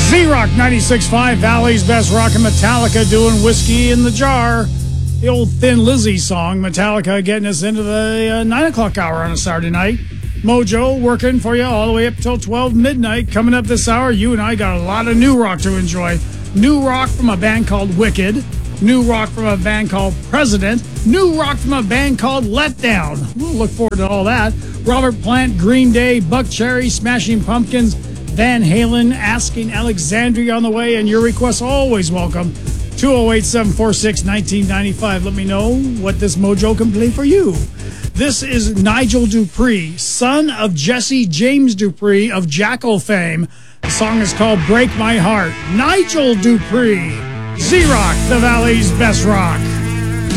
Z-Rock 96.5, Valley's Best Rock, and Metallica doing Whiskey in the Jar. The old Thin Lizzy song, Metallica getting us into the 9 o'clock hour on a Saturday night. Mojo working for you all the way up till 12 midnight. Coming up this hour, you and I got a lot of new rock to enjoy. New rock from a band called Wicked. New rock from a band called President. New rock from a band called Letdown. We'll look forward to all that. Robert Plant, Green Day, Buckcherry, Smashing Pumpkins, Van Halen, Asking Alexandria on the way, and your requests always welcome. 208-746-1995. Let me know what this Mojo can play for you. This is Nigel Dupree, son of Jesse James Dupree of Jackal fame. The song is called Break My Heart. Nigel Dupree, Z-Rock, the Valley's Best Rock.